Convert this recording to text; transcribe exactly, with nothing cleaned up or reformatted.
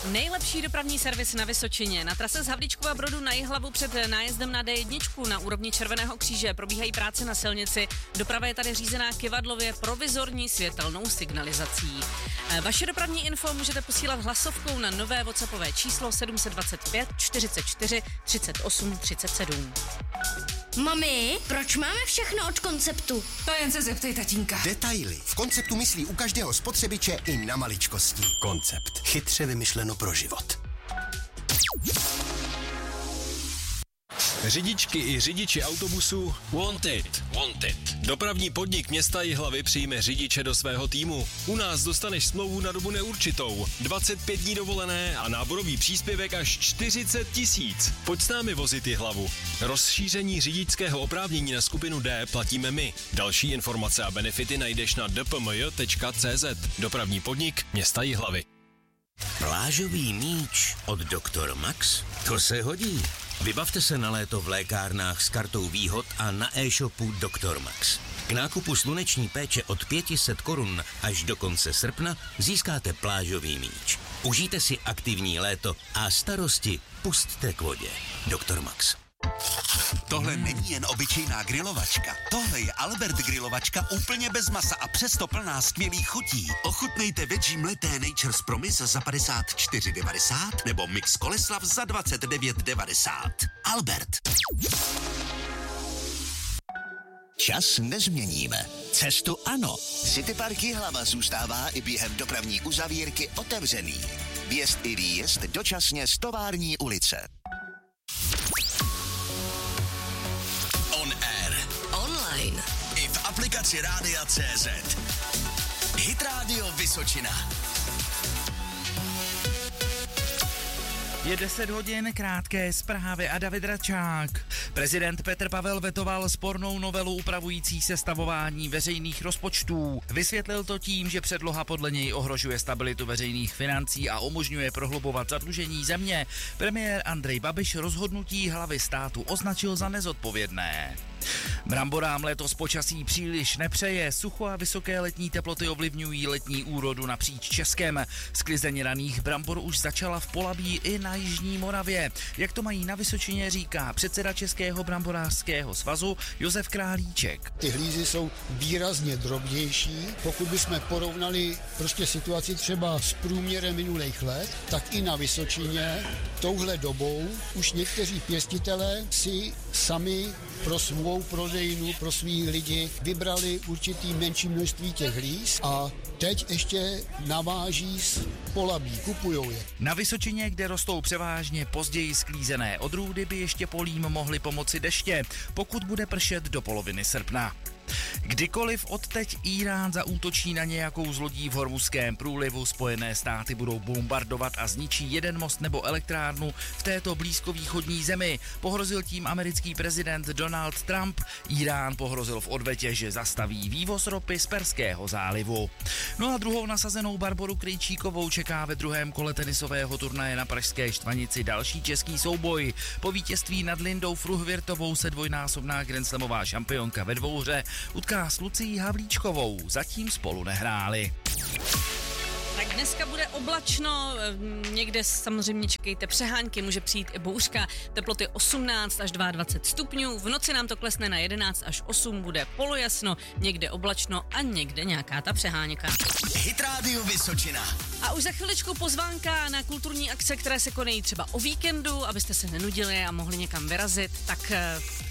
Nejlepší dopravní servis na Vysočině. Na trase z Havlíčkova Brodu na Jihlavu před nájezdem na dé jedna na úrovni Červeného kříže probíhají práce na silnici. Doprava je tady řízená kyvadlově provizorní světelnou signalizací. Vaše dopravní info můžete posílat hlasovkou na nové WhatsAppové číslo sedm dva pět čtyřicet čtyři třicet osm třicet sedm. Mami, proč máme všechno od Konceptu? To jen se zeptej tatínka. Detaily. V Konceptu myslí u každého spotřebiče i na maličkosti. Koncept. Chytře vymyšleno pro život. Řidičky i řidiči autobusu Wanted. Wanted. Dopravní podnik města Jihlavy přijme řidiče do svého týmu. U nás dostaneš smlouvu na dobu neurčitou, dvacet pět dní dovolené a náborový příspěvek až čtyřicet tisíc. Pojď s námi vozit Jihlavu. Rozšíření řidičského oprávnění na skupinu D platíme my. Další informace a benefity najdeš na d p m j tečka c z. Dopravní podnik města Jihlavy. Plážový míč od doktor Max? To se hodí. Vybavte se na léto v lékárnách s kartou výhod a na e-shopu doktor Max. K nákupu sluneční péče od pět set korun až do konce srpna získáte plážový míč. Užijte si aktivní léto a starosti pusťte k vodě. doktor Max. Tohle není jen obyčejná grilovačka. Tohle je Albert grilovačka úplně bez masa a přesto plná skvělých chutí. Ochutnejte veggie mleté Nature's Promise za padesát čtyři devadesát nebo mix Koleslav za dvacet devět devadesát. Albert. Čas nezměníme. Cestu ano. City Park Jihlava zůstává i během dopravní uzavírky otevřený. Vjezd i výjezd dočasně z Tovární ulice. On air. Online. I v aplikaci Rádia C Z. Hit Radio Vysočina. Je deset hodin, krátké zprávy a David Račák. Prezident Petr Pavel vetoval spornou novelu upravující sestavování veřejných rozpočtů. Vysvětlil to tím, že předloha podle něj ohrožuje stabilitu veřejných financí a umožňuje prohlubovat zadlužení země. Premiér Andrej Babiš rozhodnutí hlavy státu označil za nezodpovědné. Bramborám letos počasí příliš nepřeje, sucho a vysoké letní teploty ovlivňují letní úrodu napříč Českem. Sklizeň raných brambor už začala v Polabí i na jižní Moravě. Jak to mají na Vysočině, říká předseda Českého bramborářského svazu Josef Králíček. Ty hlízy jsou výrazně drobnější. Pokud bychom porovnali prostě situaci třeba s průměrem minulých let, tak i na Vysočině touhle dobou už někteří pěstitelé si sami pro svou prodejnu, pro svý lidi vybrali určitý menší množství těch hlíz a teď ještě naváží z Polabí, kupujou je. Na Vysočině, kde rostou převážně později sklízené odrůdy, by ještě polím mohly pomoci deště, pokud bude pršet do poloviny srpna. Kdykoliv odteď Írán zaútočí na nějakou z lodí v Hormuzském průlivu, Spojené státy budou bombardovat a zničí jeden most nebo elektrárnu v této blízkovýchodní zemi. Pohrozil tím americký prezident Donald Trump. Írán pohrozil v odvetě, že zastaví vývoz ropy z Perského zálivu. No a druhou nasazenou Barboru Krejčíkovou čeká ve druhém kole tenisového turnaje na pražské Štvanici další český souboj. Po vítězství nad Lindou Fruhvirtovou se dvojnásobná grandslamová šampionka ve dvouhře utká s Lucií Havlíčkovou, zatím spolu nehráli. Tak dneska bude oblačno, někde samozřejmě čekejte přehánky, může přijít i bouřka, teploty osmnáct až dvacet dva stupňů, v noci nám to klesne na jedenáct až osm, bude polojasno, někde oblačno a někde nějaká ta přehánka. Hit Radio Vysočina. A už za chviličku pozvánka na kulturní akce, které se konají třeba o víkendu, abyste se nenudili a mohli někam vyrazit, tak